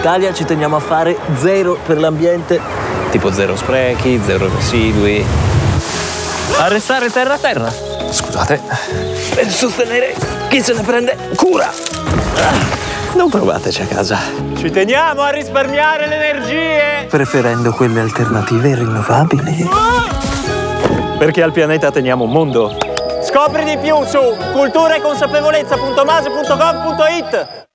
Italia ci teniamo a fare zero per l'ambiente, tipo zero sprechi, zero residui. A restare terra a terra. Scusate. Per sostenere chi se ne prende cura. Non provateci a casa. Ci teniamo a risparmiare le energie! Preferendo quelle alternative e rinnovabili. Perché al pianeta teniamo un mondo. Scopri di più su culturaeconsapevolezza.mase.gov.it.